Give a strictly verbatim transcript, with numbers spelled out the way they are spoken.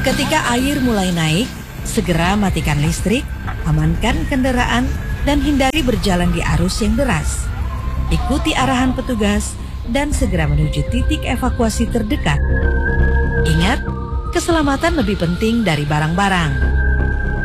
Ketika air mulai naik, segera matikan listrik, amankan kendaraan, dan hindari berjalan di arus yang deras. Ikuti arahan petugas dan segera menuju titik evakuasi terdekat. Ingat, keselamatan lebih penting dari barang-barang.